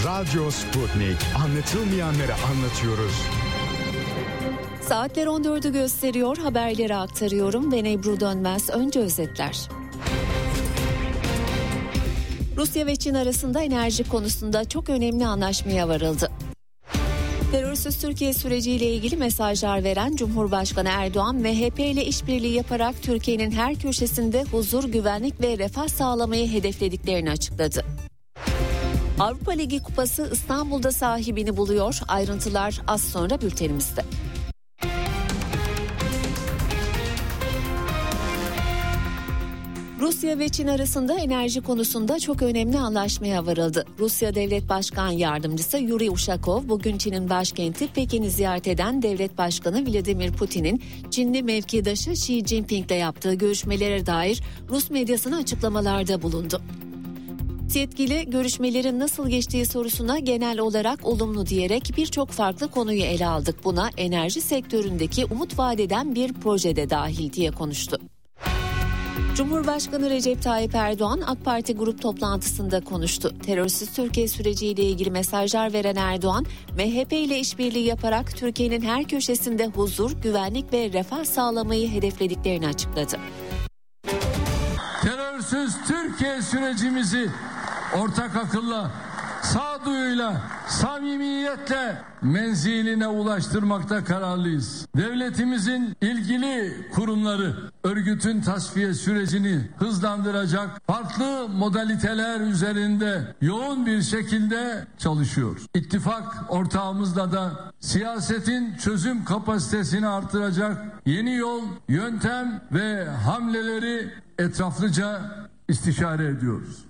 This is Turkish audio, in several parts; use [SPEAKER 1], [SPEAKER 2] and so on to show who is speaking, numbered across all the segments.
[SPEAKER 1] Radyo Sputnik. Anlatılmayanları anlatıyoruz.
[SPEAKER 2] Saatler 14'ü gösteriyor. Haberleri aktarıyorum. Ben Ebru Dönmez. Önce özetler. Rusya ve Çin arasında enerji konusunda çok önemli anlaşmaya varıldı. Terörsüz Türkiye süreciyle ilgili mesajlar veren Cumhurbaşkanı Erdoğan, MHP ile işbirliği yaparak Türkiye'nin her köşesinde huzur, güvenlik ve refah sağlamayı hedeflediklerini açıkladı. Avrupa Ligi Kupası İstanbul'da sahibini buluyor. Ayrıntılar az sonra bültenimizde. Rusya ve Çin arasında enerji konusunda çok önemli anlaşmaya varıldı. Rusya Devlet Başkan Yardımcısı Yuri Ushakov bugün Çin'in başkenti Pekin'i ziyaret eden Devlet Başkanı Vladimir Putin'in Çinli mevkidaşı Xi Jinping'le yaptığı görüşmelere dair Rus medyasına açıklamalarda bulundu. Yetkili görüşmelerin nasıl geçtiği sorusuna genel olarak olumlu diyerek birçok farklı konuyu ele aldık. Buna enerji sektöründeki umut vadeden bir proje de dahil diye konuştu. Cumhurbaşkanı Recep Tayyip Erdoğan AK Parti grup toplantısında konuştu. Terörsüz Türkiye süreciyle ilgili mesajlar veren Erdoğan, MHP ile işbirliği yaparak Türkiye'nin her köşesinde huzur, güvenlik ve refah sağlamayı hedeflediklerini açıkladı.
[SPEAKER 3] Terörsüz Türkiye sürecimizi ortak akılla, sağduyuyla, samimiyetle menziline ulaştırmakta kararlıyız. Devletimizin ilgili kurumları örgütün tasfiye sürecini hızlandıracak farklı modaliteler üzerinde yoğun bir şekilde çalışıyor. İttifak ortağımızla da siyasetin çözüm kapasitesini artıracak yeni yol, yöntem ve hamleleri etraflıca istişare ediyoruz.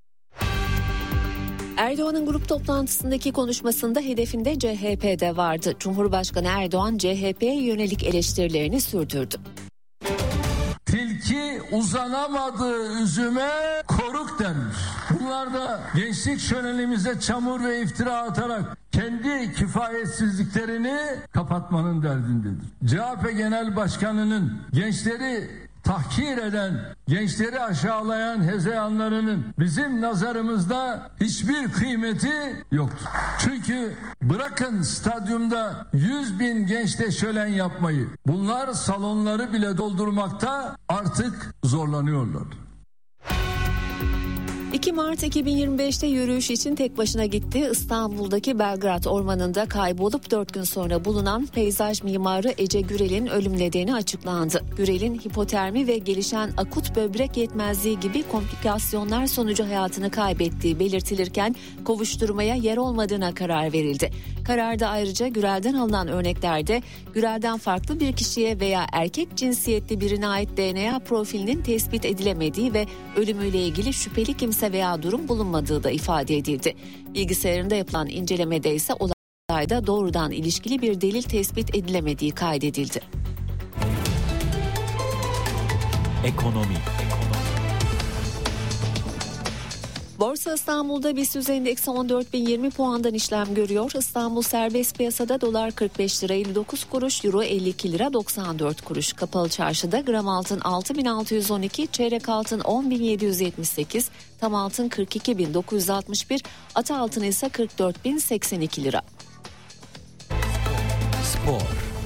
[SPEAKER 2] Erdoğan'ın grup toplantısındaki konuşmasında hedefinde CHP de vardı. Cumhurbaşkanı Erdoğan CHP'ye yönelik eleştirilerini sürdürdü.
[SPEAKER 3] Tilki uzanamadığı üzüme koruk denmiş. Bunlar da gençlik şölenimize çamur ve iftira atarak kendi kifayetsizliklerini kapatmanın derdindedir. CHP Genel Başkanı'nın gençleri tahkir eden, gençleri aşağılayan hezeyanlarının bizim nazarımızda hiçbir kıymeti yoktur. Çünkü bırakın stadyumda 100.000 gençle şölen yapmayı, bunlar salonları bile doldurmakta artık zorlanıyorlar.
[SPEAKER 2] 2 Mart 2025'te yürüyüş için tek başına gitti. İstanbul'daki Belgrad Ormanı'nda kaybolup 4 gün sonra bulunan peyzaj mimarı Ece Gürel'in ölüm nedeni açıklandı. Gürel'in hipotermi ve gelişen akut böbrek yetmezliği gibi komplikasyonlar sonucu hayatını kaybettiği belirtilirken kovuşturmaya yer olmadığına karar verildi. Kararda ayrıca Gürel'den alınan örneklerde Gürel'den farklı bir kişiye veya erkek cinsiyetli birine ait DNA profilinin tespit edilemediği ve ölümüyle ilgili şüpheli kimse veya durum bulunmadığı da ifade edildi. Bilgisayarında yapılan incelemede ise olayda doğrudan ilişkili bir delil tespit edilemediği kaydedildi.
[SPEAKER 4] Ekonomi.
[SPEAKER 2] Borsa İstanbul'da BIST endeksi 14.020 puandan işlem görüyor. İstanbul serbest piyasada dolar 45 lira 59 kuruş, euro 52 lira 94 kuruş. Kapalı çarşıda gram altın 6.612, çeyrek altın 10.778, tam altın 42.961, ata altın ise 44.082 lira.
[SPEAKER 4] Spor.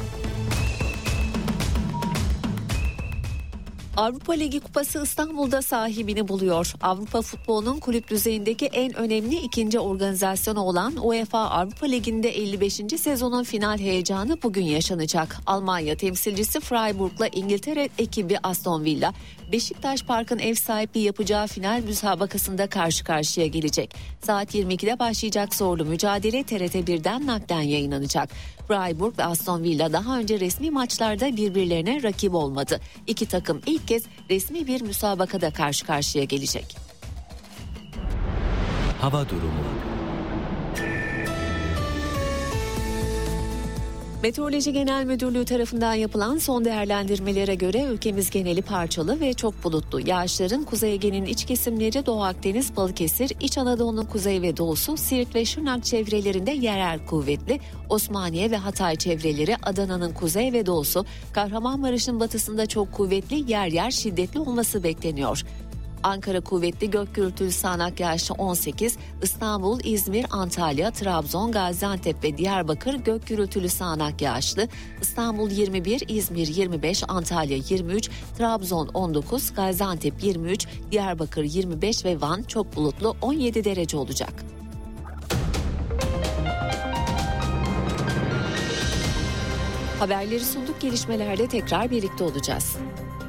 [SPEAKER 2] Avrupa Ligi Kupası İstanbul'da sahibini buluyor. Avrupa futbolunun kulüp düzeyindeki en önemli ikinci organizasyonu olan UEFA Avrupa Ligi'nde 55. sezonun final heyecanı bugün yaşanacak. Almanya temsilcisi Freiburg'la İngiltere ekibi Aston Villa, Beşiktaş Park'ın ev sahipliği yapacağı final müsabakasında karşı karşıya gelecek. Saat 22'de başlayacak zorlu mücadele TRT1'den naklen yayınlanacak. Freiburg ve Aston Villa daha önce resmi maçlarda birbirlerine rakip olmadı. İki takım ilk kez resmi bir müsabakada karşı karşıya gelecek.
[SPEAKER 4] Hava durumu.
[SPEAKER 2] Meteoroloji Genel Müdürlüğü tarafından yapılan son değerlendirmelere göre ülkemiz geneli parçalı ve çok bulutlu. Yağışların Kuzey Ege'nin iç kesimleri, Doğu Akdeniz, Balıkesir, İç Anadolu'nun kuzey ve doğusu, Siirt ve Şırnak çevrelerinde yerel kuvvetli, Osmaniye ve Hatay çevreleri, Adana'nın kuzey ve doğusu, Kahramanmaraş'ın batısında çok kuvvetli, yer yer şiddetli olması bekleniyor. Ankara kuvvetli gök gürültülü sağanak yağışlı 18, İstanbul, İzmir, Antalya, Trabzon, Gaziantep ve Diyarbakır gök gürültülü sağanak yağışlı. İstanbul 21, İzmir 25, Antalya 23, Trabzon 19, Gaziantep 23, Diyarbakır 25 ve Van çok bulutlu 17 derece olacak. Haberleri sunduk, gelişmelerle tekrar birlikte olacağız.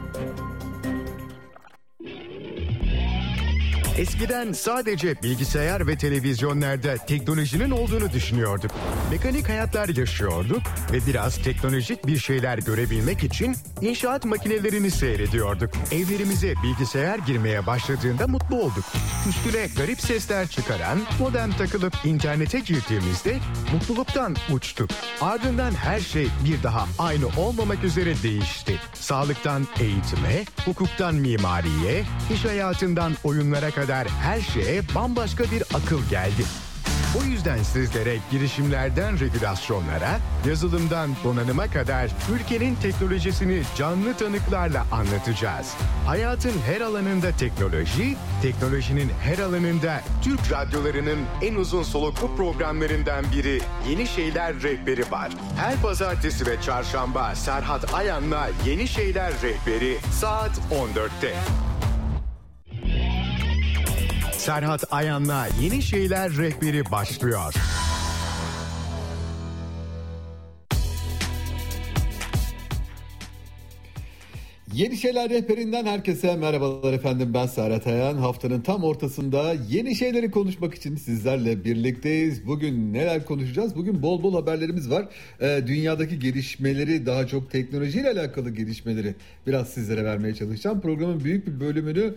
[SPEAKER 1] Eskiden sadece bilgisayar ve televizyonlarda teknolojinin olduğunu düşünüyorduk. Mekanik hayatlar yaşıyorduk ve biraz teknolojik bir şeyler görebilmek için inşaat makinelerini seyrediyorduk. Evlerimize bilgisayar girmeye başladığında mutlu olduk. Üstüne garip sesler çıkaran modem takılıp internete girdiğimizde mutluluktan uçtuk. Ardından her şey bir daha aynı olmamak üzere değişti. Sağlıktan eğitime, hukuktan mimariye, iş hayatından oyunlara kadar her şeye bambaşka bir akıl geldi. O yüzden sizlere girişimlerden regülasyonlara, yazılımdan donanıma kadar ülkenin teknolojisini canlı tanıklarla anlatacağız. Hayatın her alanında teknoloji, teknolojinin her alanında Türk radyolarının en uzun soluklu programlarından biri Yeni Şeyler Rehberi var. Her pazartesi ve çarşamba Serhat Ayan'la Yeni Şeyler Rehberi saat 14'te. Serhat Ayan'la Yeni Şeyler Rehberi başlıyor.
[SPEAKER 5] Yeni Şeyler Rehberinden herkese merhabalar efendim, ben Serhat Ayan. Haftanın tam ortasında yeni şeyleri konuşmak için sizlerle birlikteyiz. Bugün neler konuşacağız? Bugün bol bol haberlerimiz var. Dünyadaki gelişmeleri, daha çok teknolojiyle alakalı gelişmeleri biraz sizlere vermeye çalışacağım. Programın büyük bir bölümünü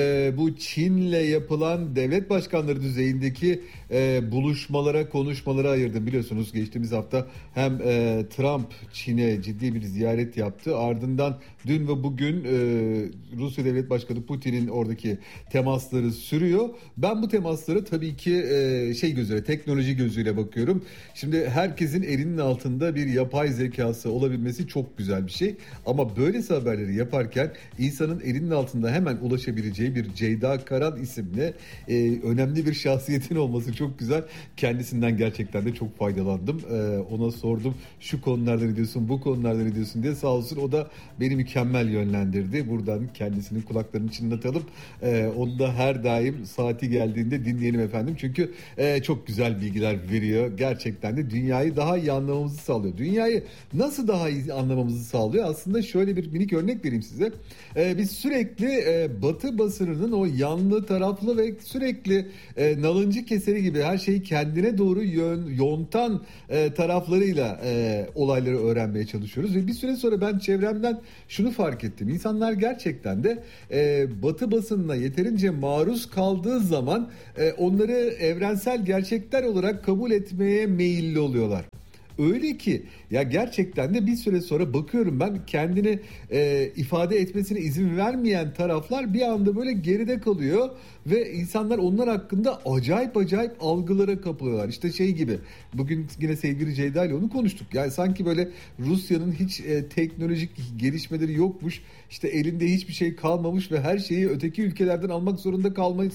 [SPEAKER 5] bu Çin'le yapılan devlet başkanları düzeyindeki buluşmalara, konuşmalara ayırdım. Biliyorsunuz geçtiğimiz hafta hem Trump Çin'e ciddi bir ziyaret yaptı. Ardından dün ve bugün Rusya Devlet Başkanı Putin'in oradaki temasları sürüyor. Ben bu temasları tabii ki teknoloji gözüyle bakıyorum. Şimdi herkesin elinin altında bir yapay zekası olabilmesi çok güzel bir şey. Ama böylesi haberleri yaparken insanın elinin altında hemen ulaşabileceği bir Ceyda Karan isimli önemli bir şahsiyetin olması çok güzel. Kendisinden gerçekten de çok faydalandım. Ona sordum, şu konularda ne diyorsun, bu konularda ne diyorsun diye, sağ olsun o da beni mükemmel yönlendirdi. Buradan kendisinin kulaklarını çınlatalım. Onu da her daim saati geldiğinde dinleyelim efendim. Çünkü çok güzel bilgiler veriyor. Gerçekten de dünyayı daha iyi anlamamızı sağlıyor. Dünyayı nasıl daha iyi anlamamızı sağlıyor? Aslında şöyle bir minik örnek vereyim size. Biz sürekli Batı basınının o yanlı taraflı ve sürekli nalıncı keseri gibi her şeyi kendine doğru yontan taraflarıyla olayları öğrenmeye çalışıyoruz. Ve bir süre sonra ben çevremden şunu fark ettim. İnsanlar gerçekten de Batı basınına yeterince maruz kaldığı zaman onları evrensel gerçekler olarak kabul etmeye meyilli oluyorlar. Öyle ki ya gerçekten de bir süre sonra bakıyorum ben, kendini ifade etmesine izin vermeyen taraflar bir anda böyle geride kalıyor ve insanlar onlar hakkında acayip algılara kapılıyorlar. İşte şey gibi, bugün yine sevgili Ceyda ile onu konuştuk. Yani sanki böyle Rusya'nın hiç teknolojik gelişmeleri yokmuş, işte elinde hiçbir şey kalmamış ve her şeyi öteki ülkelerden almak zorunda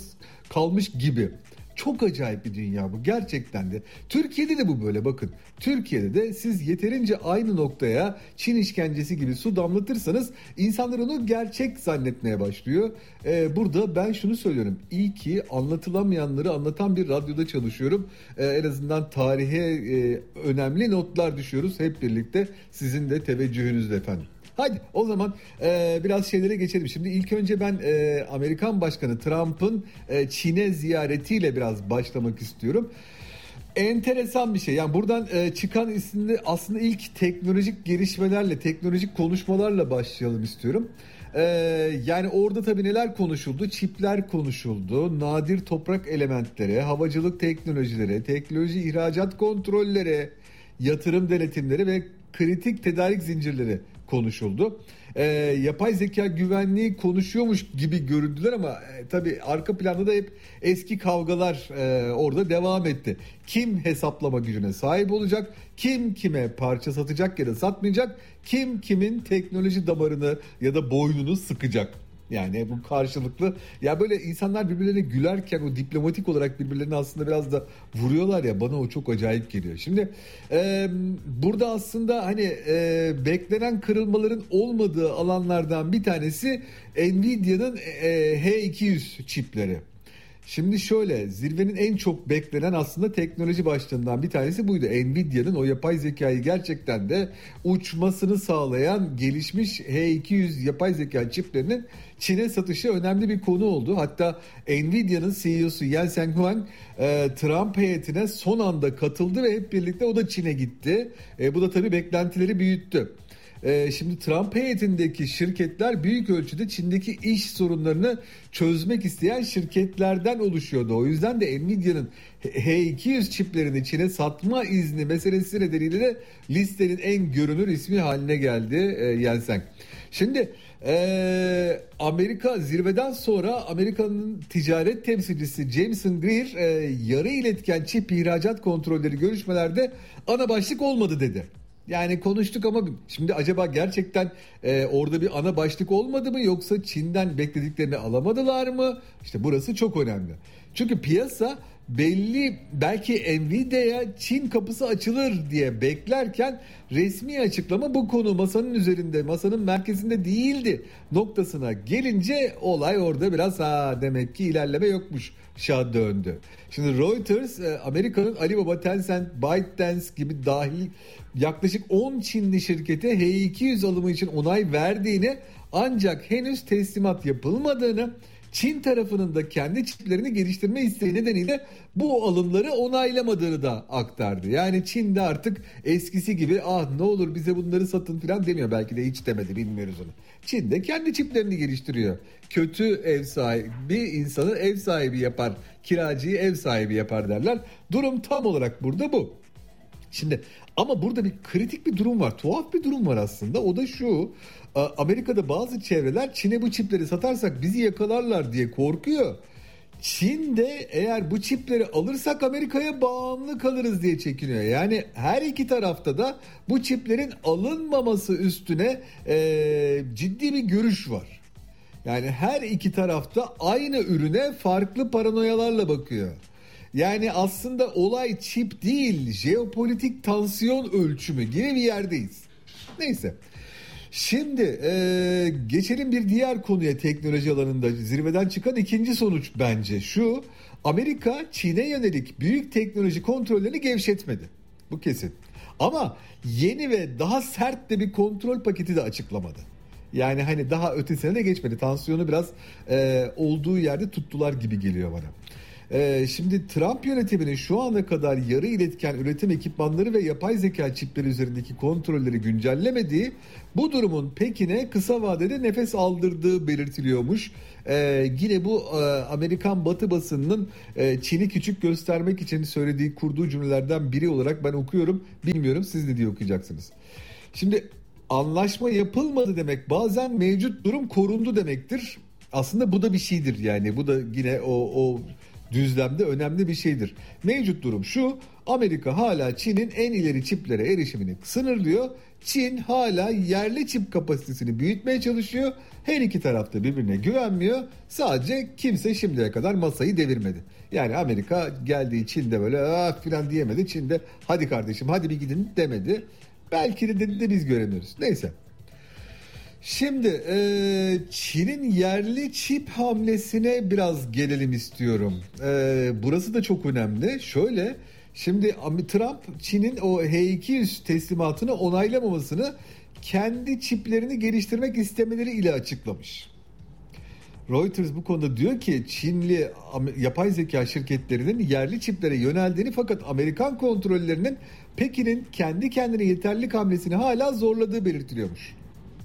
[SPEAKER 5] kalmış gibi. Çok acayip bir dünya bu gerçekten de. Türkiye'de de bu böyle, bakın. Türkiye'de de siz yeterince aynı noktaya Çin işkencesi gibi su damlatırsanız insanlar onu gerçek zannetmeye başlıyor. Burada ben şunu söylüyorum. İyi ki anlatılamayanları anlatan bir radyoda çalışıyorum. En azından tarihe önemli notlar düşüyoruz hep birlikte. Sizin de teveccühünüzle efendim. Hadi o zaman biraz şeylere geçelim. Şimdi ilk önce ben Amerikan Başkanı Trump'ın Çin'e ziyaretiyle biraz başlamak istiyorum. Enteresan bir şey. Yani buradan çıkan isimli aslında ilk teknolojik gelişmelerle, teknolojik konuşmalarla başlayalım istiyorum. Yani orada tabii neler konuşuldu? Çipler konuşuldu, nadir toprak elementleri, havacılık teknolojileri, teknoloji ihracat kontrolleri, yatırım denetimleri ve kritik tedarik zincirleri konuşuldu. Yapay zeka güvenliği konuşuyormuş gibi göründüler ama tabii arka planda da hep eski kavgalar orada devam etti. Kim hesaplama gücüne sahip olacak? Kim kime parça satacak ya da satmayacak? Kim kimin teknoloji damarını ya da boynunu sıkacak? Yani bu karşılıklı, ya böyle insanlar birbirlerine gülerken o diplomatik olarak birbirlerini aslında biraz da vuruyorlar ya, bana o çok acayip geliyor. Şimdi burada aslında hani beklenen kırılmaların olmadığı alanlardan bir tanesi Nvidia'nın H200 çipleri. Şimdi şöyle, zirvenin en çok beklenen aslında teknoloji başlığından bir tanesi buydu. Nvidia'nın o yapay zekayı gerçekten de uçmasını sağlayan gelişmiş H200 yapay zeka çiplerinin Çin'e satışı önemli bir konu oldu. Hatta Nvidia'nın CEO'su Jensen Huang Trump heyetine son anda katıldı ve hep birlikte o da Çin'e gitti. Bu da tabii beklentileri büyüttü. Şimdi Trump heyetindeki şirketler büyük ölçüde Çin'deki iş sorunlarını çözmek isteyen şirketlerden oluşuyordu. O yüzden de Nvidia'nın H200 çiplerini Çin'e satma izni meselesi nedeniyle de listenin en görünür ismi haline geldi Jensen. Şimdi Amerika zirveden sonra Amerika'nın ticaret temsilcisi Jameson Greer yarı iletken çip ihracat kontrolleri görüşmelerde ana başlık olmadı dedi. Yani konuştuk ama şimdi acaba gerçekten orada bir ana başlık olmadı mı, yoksa Çin'den beklediklerini alamadılar mı? İşte burası çok önemli. Çünkü piyasa belki Nvidia'ya Çin kapısı açılır diye beklerken resmi açıklama bu konu masanın üzerinde, masanın merkezinde değildi noktasına gelince olay orada biraz demek ki ilerleme yokmuş döndü. Şimdi Reuters Amerika'nın Alibaba, Tencent, ByteDance gibi dahil yaklaşık 10 Çinli şirkete H200 alımı için onay verdiğini, ancak henüz teslimat yapılmadığını, Çin tarafının da kendi çiplerini geliştirme isteği nedeniyle bu alımları onaylamadığını da aktardı. Yani Çin de artık eskisi gibi ne olur bize bunları satın falan demiyor. Belki de hiç demedi, bilmiyoruz onu. Çin de kendi çiplerini geliştiriyor. Kötü ev sahibi insanı ev sahibi yapar, kiracıyı ev sahibi yapar derler. Durum tam olarak burada bu. Şimdi ama burada bir kritik bir durum var. Tuhaf bir durum var aslında. O da şu: Amerika'da bazı çevreler Çin'e bu çipleri satarsak bizi yakalarlar diye korkuyor. Çin de eğer bu çipleri alırsak Amerika'ya bağımlı kalırız diye çekiniyor. Yani her iki tarafta da bu çiplerin alınmaması üstüne ciddi bir görüş var. Yani her iki tarafta aynı ürüne farklı paranoyalarla bakıyor. Yani aslında olay çip değil, jeopolitik tansiyon ölçümü gibi bir yerdeyiz. Neyse. Şimdi geçelim bir diğer konuya, teknoloji alanında zirveden çıkan ikinci sonuç bence şu: Amerika Çin'e yönelik büyük teknoloji kontrollerini gevşetmedi. Bu kesin. Ama yeni ve daha sert de bir kontrol paketi de açıklamadı. Yani hani daha ötesine de geçmedi. Tansiyonu biraz olduğu yerde tuttular gibi geliyor bana. Şimdi Trump yönetiminin şu ana kadar yarı iletken üretim ekipmanları ve yapay zeka çipleri üzerindeki kontrolleri güncellemediği, bu durumun Pekin'e kısa vadede nefes aldırdığı belirtiliyormuş. Yine bu Amerikan Batı basınının Çin'i küçük göstermek için söylediği, kurduğu cümlelerden biri olarak ben okuyorum. Bilmiyorum siz ne diye okuyacaksınız. Şimdi anlaşma yapılmadı demek bazen mevcut durum korundu demektir. Aslında bu da bir şeydir yani. Bu da yine o düzlemde önemli bir şeydir. Mevcut durum şu: Amerika hala Çin'in en ileri çiplere erişimini sınırlıyor. Çin hala yerli çip kapasitesini büyütmeye çalışıyor. Her iki tarafta birbirine güvenmiyor. Sadece kimse şimdiye kadar masayı devirmedi. Yani Amerika geldiği Çin'de böyle falan diyemedi. Çin'de hadi kardeşim hadi bir gidin demedi. Belki de biz göremiyoruz. Neyse. Şimdi Çin'in yerli çip hamlesine biraz gelelim istiyorum. Burası da çok önemli. Şöyle, şimdi Trump Çin'in o H200 teslimatını onaylamamasını kendi çiplerini geliştirmek istemeleri ile açıklamış. Reuters bu konuda diyor ki Çinli yapay zeka şirketlerinin yerli çiplere yöneldiğini, fakat Amerikan kontrollerinin Pekin'in kendi kendine yeterlilik hamlesini hala zorladığı belirtiliyormuş.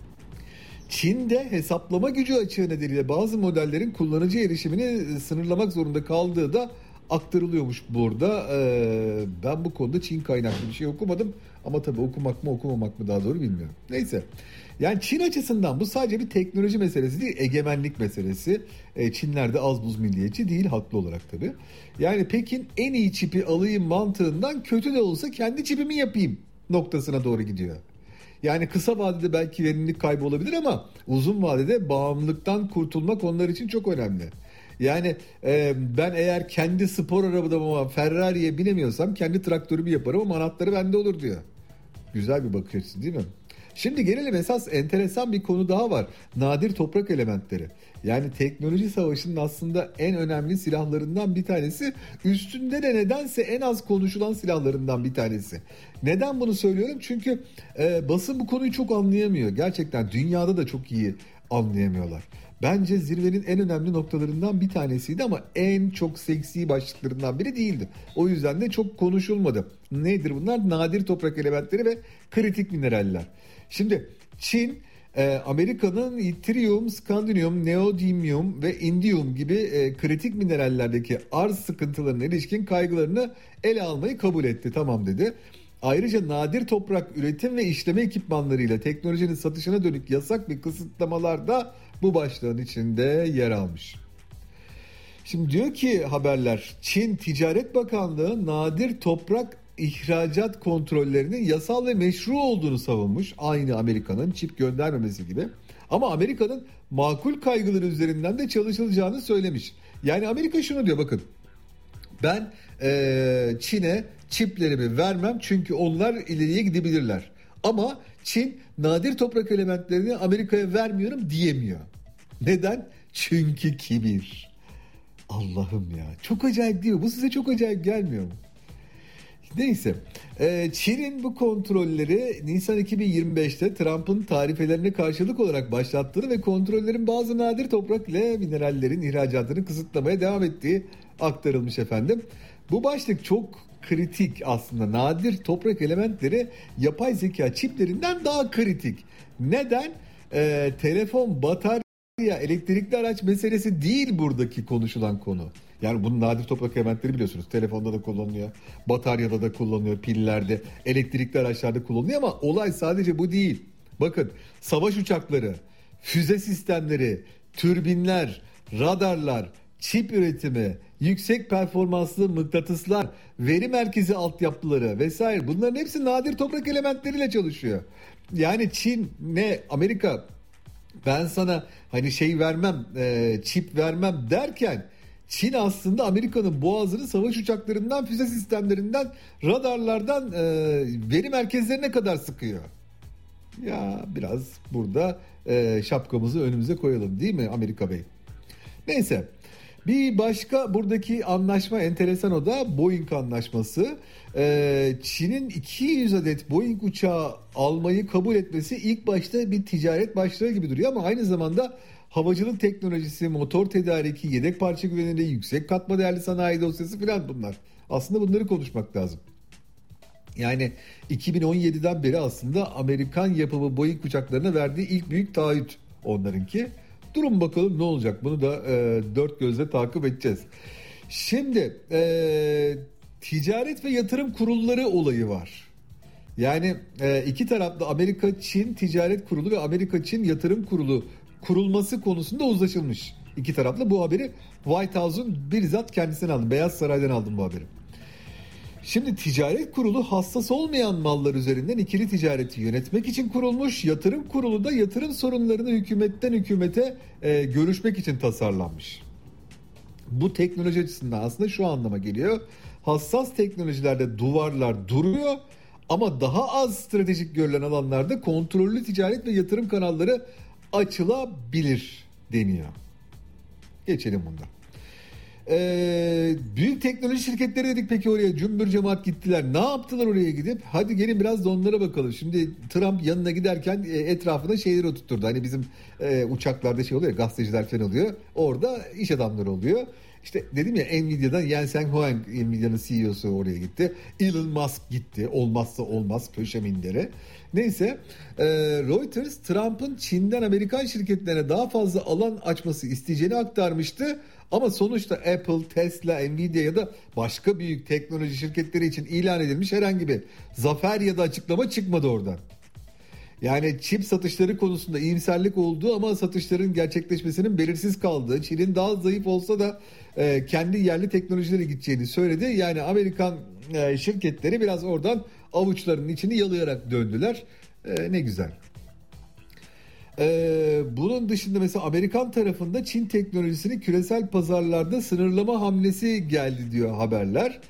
[SPEAKER 5] Çin'de hesaplama gücü açığı nedeniyle bazı modellerin kullanıcı erişimini sınırlamak zorunda kaldığı da aktarılıyormuş burada. Ben bu konuda Çin kaynaklı bir şey okumadım ama tabii okumak mı okumamak mı daha doğru bilmiyorum. Neyse. Yani Çin açısından bu sadece bir teknoloji meselesi değil, egemenlik meselesi. Çinler de az buz milliyetçi değil, haklı olarak tabii. Yani Pekin en iyi çipi alayım mantığından kötü de olsa kendi çipimi yapayım noktasına doğru gidiyor. Yani kısa vadede belki verimlilik kaybı olabilir ama uzun vadede bağımlılıktan kurtulmak onlar için çok önemli. Yani ben eğer kendi spor arabama Ferrari'ye binemiyorsam kendi traktörümü yaparım ama anahtarı bende olur diyor. Güzel bir bakış açısı değil mi? Şimdi gelelim, esas enteresan bir konu daha var. Nadir toprak elementleri. Yani teknoloji savaşının aslında en önemli silahlarından bir tanesi. Üstünde de nedense en az konuşulan silahlarından bir tanesi. Neden bunu söylüyorum? Çünkü basın bu konuyu çok anlayamıyor. Gerçekten dünyada da çok iyi anlayamıyorlar. Bence zirvenin en önemli noktalarından bir tanesiydi ama en çok seksi başlıklarından biri değildi. O yüzden de çok konuşulmadı. Nedir bunlar? Nadir toprak elementleri ve kritik mineraller. Şimdi Çin, Amerika'nın itrium, skandinavyum, neodymium ve indium gibi kritik minerallerdeki arz sıkıntılarına ilişkin kaygılarını ele almayı kabul etti. Tamam dedi. Ayrıca nadir toprak üretim ve işleme ekipmanlarıyla teknolojinin satışına dönük yasak bir kısıtlamalar da bu başlığın içinde yer almış. Şimdi diyor ki haberler, Çin Ticaret Bakanlığı nadir toprak ihracat kontrollerinin yasal ve meşru olduğunu savunmuş. Aynı Amerika'nın çip göndermemesi gibi. Ama Amerika'nın makul kaygıları üzerinden de çalışılacağını söylemiş. Yani Amerika şunu diyor, bakın ben Çin'e çiplerimi vermem çünkü onlar ileriye gidebilirler. Ama Çin nadir toprak elementlerini Amerika'ya vermiyorum diyemiyor. Neden? Çünkü kibir. Allah'ım ya, çok acayip değil mi? Bu size çok acayip gelmiyor mu? Neyse, Çin'in bu kontrolleri Nisan 2025'te Trump'ın tarifelerine karşılık olarak başlattığını ve kontrollerin bazı nadir toprak ile minerallerin ihracatını kısıtlamaya devam ettiği aktarılmış efendim. Bu başlık çok kritik aslında. Nadir toprak elementleri yapay zeka çiplerinden daha kritik. Neden? Telefon, batarya, elektrikli araç meselesi değil buradaki konuşulan konu. Yani bunun nadir toprak elementleri biliyorsunuz. Telefonda da kullanılıyor, bataryada da kullanılıyor, pillerde, elektrikli araçlarda kullanılıyor ama olay sadece bu değil. Bakın, savaş uçakları, füze sistemleri, türbinler, radarlar, çip üretimi, yüksek performanslı mıknatıslar, veri merkezi altyapıları vesaire, bunların hepsi nadir toprak elementleriyle çalışıyor. Yani Çin ne Amerika, ben sana hani şey vermem, çip vermem derken Çin aslında Amerika'nın boğazını savaş uçaklarından, füze sistemlerinden, radarlardan veri merkezlerine kadar sıkıyor. Ya biraz burada şapkamızı önümüze koyalım değil mi Amerika Bey? Neyse, bir başka buradaki anlaşma enteresan, o da Boeing anlaşması. Çin'in 200 adet Boeing uçağı almayı kabul etmesi ilk başta bir ticaret başlığı gibi duruyor ama aynı zamanda havacılık teknolojisi, motor tedariki, yedek parça güvenilirliği, yüksek katma değerli sanayi dosyası filan bunlar. Aslında bunları konuşmak lazım. Yani 2017'den beri aslında Amerikan yapımı Boeing uçaklarına verdiği ilk büyük taahhüt onlarınki. Durun bakalım ne olacak, bunu da dört gözle takip edeceğiz. Şimdi ticaret ve yatırım kurulları olayı var. Yani iki taraflı Amerika-Çin Ticaret Kurulu ve Amerika-Çin Yatırım Kurulu kurulması konusunda uzlaşılmış. İki taraflı, bu haberi White House'un bizzat kendisinden aldım. Beyaz Saray'dan aldım bu haberi. Şimdi ticaret kurulu hassas olmayan mallar üzerinden ikili ticareti yönetmek için kurulmuş. Yatırım kurulu da yatırım sorunlarını hükümetten hükümete görüşmek için tasarlanmış. Bu teknoloji açısından aslında şu anlama geliyor. Hassas teknolojilerde duvarlar duruyor ama daha az stratejik görülen alanlarda kontrollü ticaret ve yatırım kanalları açılabilir deniyor. Geçelim bundan. Büyük teknoloji şirketleri dedik, peki oraya cümbür cemaat gittiler. Ne yaptılar oraya gidip? Hadi gelin biraz da onlara bakalım. Şimdi Trump yanına giderken etrafına şeyleri oturtturdu. Hani bizim uçaklarda şey oluyor ya, gazeteciler falan oluyor. Orada iş adamları oluyor. İşte dedim ya, Nvidia'dan Jensen Huang, Nvidia'nın CEO'su oraya gitti. Elon Musk gitti. Olmazsa olmaz köşe minderi. Neyse, Reuters Trump'ın Çin'den Amerikan şirketlerine daha fazla alan açması isteyeceğini aktarmıştı. Ama sonuçta Apple, Tesla, Nvidia ya da başka büyük teknoloji şirketleri için ilan edilmiş herhangi bir zafer ya da açıklama çıkmadı oradan. Yani çip satışları konusunda iyimserlik olduğu ama satışların gerçekleşmesinin belirsiz kaldığı, Çin'in daha zayıf olsa da kendi yerli teknolojilere gideceğini söyledi. Yani Amerikan şirketleri biraz oradan avuçlarının içini yalayarak döndüler. Ne güzel. Bunun dışında mesela Amerikan tarafında Çin teknolojisini küresel pazarlarda sınırlama hamlesi geldi diyor haberler.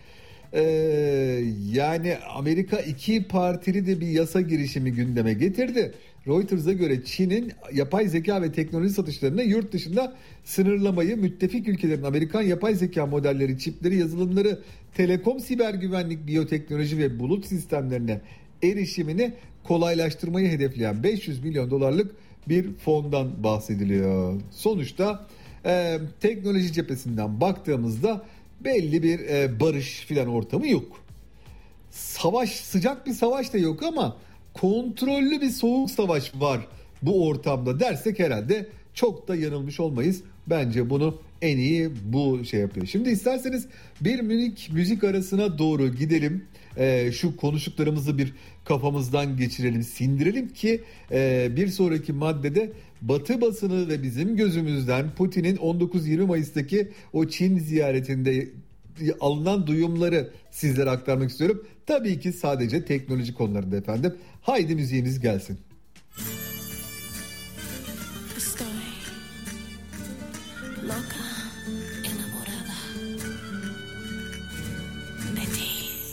[SPEAKER 5] Yani Amerika iki partili de bir yasa girişimi gündeme getirdi. Reuters'a göre Çin'in yapay zeka ve teknoloji satışlarına yurt dışında sınırlamayı, müttefik ülkelerin Amerikan yapay zeka modelleri, çipleri, yazılımları, telekom, siber güvenlik, biyoteknoloji ve bulut sistemlerine erişimini kolaylaştırmayı hedefleyen 500 milyon dolarlık bir fondan bahsediliyor. Sonuçta teknoloji cephesinden baktığımızda belli bir barış filan ortamı yok. Savaş, sıcak bir savaş da yok ama kontrollü bir soğuk savaş var bu ortamda dersek herhalde çok da yanılmış olmayız. Bence bunu en iyi bu şey yapıyor. Şimdi isterseniz bir müzik arasına doğru gidelim. Şu konuştuklarımızı bir kafamızdan geçirelim, sindirelim ki bir sonraki maddede Batı basını ve bizim gözümüzden Putin'in 19-20 Mayıs'taki o Çin ziyaretinde alınan duyumları sizlere aktarmak istiyorum. Tabii ki sadece teknoloji konularında efendim. Haydi müziğimiz gelsin.
[SPEAKER 6] Estoy loca.